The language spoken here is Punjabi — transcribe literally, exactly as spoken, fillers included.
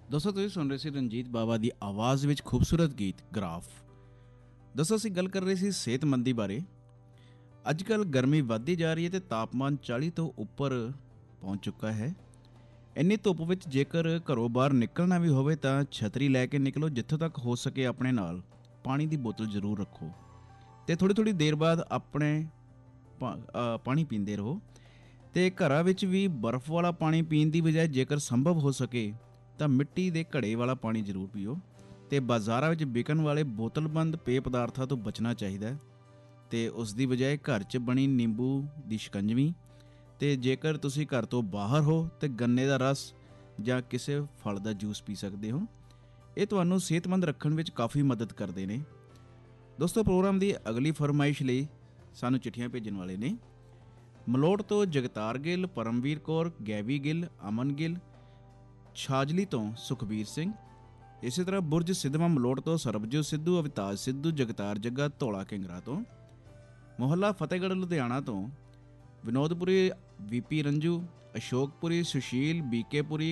ਦੋਸਤੋ ਤੁਸੀਂ ਸੁਣ ਰਹੇ ਸੀ ਰਣਜੀਤ ਬਾਵਾ ਦੀ ਆਵਾਜ਼ ਵਿੱਚ ਖੂਬਸੂਰਤ ਗੀਤ ਗ੍ਰਾਫ। ਦੋਸਤੋ ਅਸੀਂ ਗੱਲ ਕਰ ਰਹੇ ਸੀ ਸਿਹਤਮੰਦੀ ਬਾਰੇ। ਅੱਜ ਕੱਲ੍ਹ ਗਰਮੀ ਵੱਧਦੀ ਜਾ ਰਹੀ ਹੈ ਅਤੇ ਤਾਪਮਾਨ ਚਾਲੀ ਤੋਂ ਉੱਪਰ ਪਹੁੰਚ ਚੁੱਕਾ ਹੈ। ਇੰਨੀ ਧੁੱਪ ਵਿੱਚ ਜੇਕਰ ਘਰੋਂ ਬਾਹਰ ਨਿਕਲਣਾ ਵੀ ਹੋਵੇ ਤਾਂ ਛਤਰੀ ਲੈ ਕੇ ਨਿਕਲੋ। ਜਿੱਥੋਂ ਤੱਕ ਹੋ ਸਕੇ ਆਪਣੇ ਨਾਲ ਪਾਣੀ ਦੀ ਬੋਤਲ ਜ਼ਰੂਰ ਰੱਖੋ ਅਤੇ ਥੋੜ੍ਹੀ ਥੋੜ੍ਹੀ ਦੇਰ ਬਾਅਦ ਆਪਣੇ ਪਾ ਅ, ਪਾਣੀ ਪੀਂਦੇ ਰਹੋ। ਅਤੇ ਘਰਾਂ ਵਿੱਚ ਵੀ ਬਰਫ਼ ਵਾਲਾ ਪਾਣੀ ਪੀਣ ਦੀ ਬਜਾਏ ਜੇਕਰ ਸੰਭਵ ਹੋ ਸਕੇ ਤਾਂ ਮਿੱਟੀ ਦੇ ਘੜੇ ਵਾਲਾ ਪਾਣੀ ਜ਼ਰੂਰ ਪੀਓ। ਅਤੇ ਬਾਜ਼ਾਰਾਂ ਵਿੱਚ ਵਿਕਣ ਵਾਲੇ ਬੋਤਲਬੰਦ ਪੇਅ ਪਦਾਰਥਾਂ ਤੋਂ ਬਚਣਾ ਚਾਹੀਦਾ ਅਤੇ ਉਸ ਦੀ ਬਜਾਏ ਘਰ 'ਚ ਬਣੀ ਨਿੰਬੂ ਦੀ ਸ਼ਿਕੰਜਵੀ, ਅਤੇ ਜੇਕਰ ਤੁਸੀਂ ਘਰ ਤੋਂ ਬਾਹਰ ਹੋ ਤਾਂ ਗੰਨੇ ਦਾ ਰਸ ਜਾਂ ਕਿਸੇ ਫਲ ਦਾ ਜੂਸ ਪੀ ਸਕਦੇ ਹੋ। ਇਹ ਤੁਹਾਨੂੰ ਸਿਹਤਮੰਦ ਰੱਖਣ ਵਿੱਚ ਕਾਫੀ ਮਦਦ ਕਰਦੇ ਨੇ। ਦੋਸਤੋ ਪ੍ਰੋਗਰਾਮ ਦੀ ਅਗਲੀ ਫਰਮਾਇਸ਼ ਲਈ ਸਾਨੂੰ ਚਿੱਠੀਆਂ ਭੇਜਣ ਵਾਲੇ ਨੇ ਮਲੋਟ ਤੋਂ ਜਗਤਾਰ ਗਿੱਲ, ਪਰਮਵੀਰ ਕੌਰ, ਗੈਵੀ ਗਿੱਲ, ਅਮਨ ਗਿੱਲ, ਛਾਜਲੀ ਤੋਂ ਸੁਖਬੀਰ ਸਿੰਘ। ਇਸੇ ਤਰ੍ਹਾਂ ਬੁਰਜ ਸਿੱਧਵਾਂ ਮਲੋਟ ਤੋਂ ਸਰਬਜੋਤ ਸਿੱਧੂ, ਅਵਤਾਜ ਸਿੱਧੂ, ਜਗਤਾਰ ਜੱਗਾ, ਧੌਲਾ ਕਿੰਗਰਾ ਤੋਂ, ਮੁਹੱਲਾ ਫਤਿਹਗੜ੍ਹ ਲੁਧਿਆਣਾ ਤੋਂ ਵਿਨੋਦਪੁਰੀ, ਵੀਪੀ ਰੰਜੂ, ਅਸ਼ੋਕਪੁਰੀ, ਸੁਸ਼ੀਲ, ਬੀਕੇਪੁਰੀ,